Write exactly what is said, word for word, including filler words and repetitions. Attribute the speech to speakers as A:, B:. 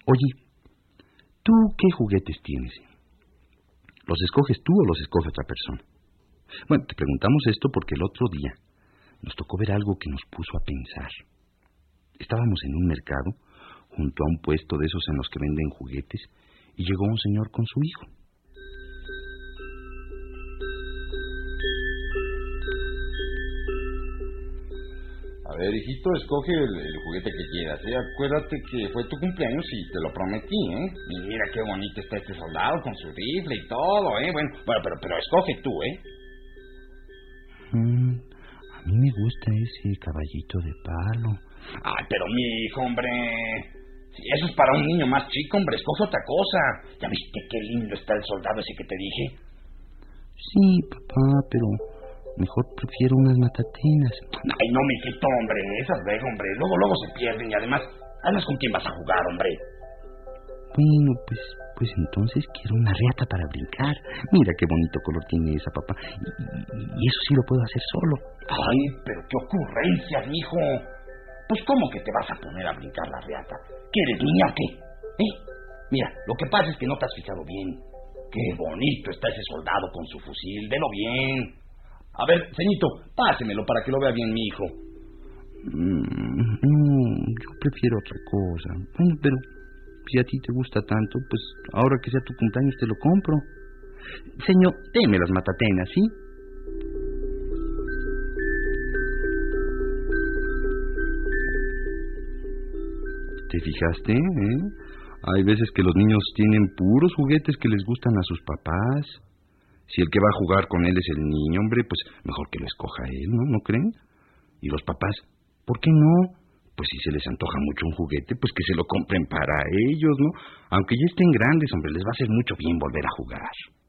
A: Oye, ¿tú qué juguetes tienes? ¿Los escoges tú o los escoge otra persona? Bueno, te preguntamos esto porque el otro día nos tocó ver algo que nos puso a pensar. Estábamos en un mercado, junto a un puesto de esos en los que venden juguetes, y llegó un señor con su hijo.
B: A ver, hijito, escoge el, el juguete que quieras, ¿eh? Acuérdate que fue tu cumpleaños y te lo prometí, ¿eh? Y mira qué bonito está este soldado con su rifle y todo, ¿eh? Bueno, bueno, pero, pero escoge tú, ¿eh?
A: Mm, a mí me gusta ese caballito de palo.
B: Ay, pero mi hijo, hombre... Si eso es para un niño más chico, hombre, escoge otra cosa. ¿Ya viste qué lindo está el soldado ese que te dije?
A: Sí, papá, pero... mejor prefiero unas matatenas.
B: Ay, no, mijito, hombre, esas luego, hombre, luego, luego se pierden y además, además ¿con quién vas a jugar, hombre?
A: Bueno, pues, pues entonces quiero una reata para brincar. Mira qué bonito color tiene esa, papá. Y, y, y eso sí lo puedo hacer solo.
B: Ay, pero qué ocurrencias, mijo. Pues, ¿cómo que te vas a poner a brincar la reata? ¿Que eres niña o qué? ¿Eh? Mira, lo que pasa es que no te has fijado bien. Qué bonito está ese soldado con su fusil, velo bien. A ver, ceñito, pásemelo para que lo vea bien mi hijo.
A: Mm, no, yo prefiero otra cosa. Bueno, pero si a ti te gusta tanto, pues ahora que sea tu cumpleaños te lo compro. Señor, deme las matatenas, ¿sí? ¿Te fijaste, eh? Hay veces que los niños tienen puros juguetes que les gustan a sus papás. Si el que va a jugar con él es el niño, hombre, pues mejor que lo escoja él, ¿no? ¿No creen? Y los papás, ¿por qué no? Pues si se les antoja mucho un juguete, pues que se lo compren para ellos, ¿no? Aunque ya estén grandes, hombre, les va a hacer mucho bien volver a jugar.